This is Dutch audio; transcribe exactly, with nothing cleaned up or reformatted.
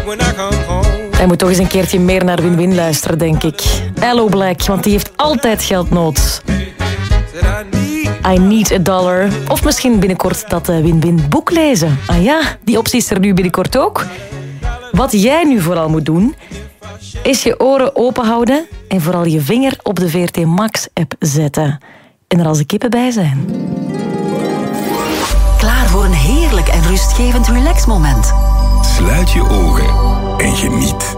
Hij moet toch eens een keertje meer naar Win-Win luisteren, denk ik. Hello Black, want die heeft altijd geldnood. I need a dollar. Of misschien binnenkort dat Win-Win boek lezen. Ah ja, die optie is er nu binnenkort ook. Wat jij nu vooral moet doen, is je oren open houden en vooral je vinger op de V R T Max-app zetten. En er als de kippen bij zijn. Klaar voor een heerlijk en rustgevend relaxmoment. Sluit je ogen en geniet.